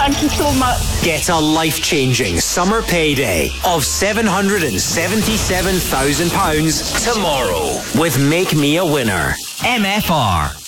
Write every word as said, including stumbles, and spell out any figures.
Thank you so much. Get a life-changing summer payday of seven hundred seventy-seven thousand pounds tomorrow with Make Me a Winner. M F R.